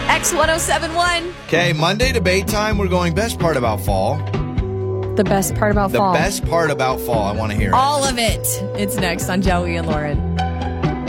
X1071. Okay, Monday debate time. We're going best part about fall. The best part about fall. The best part about fall. I want to hear it. All of it. It's next on Joey and Lauren.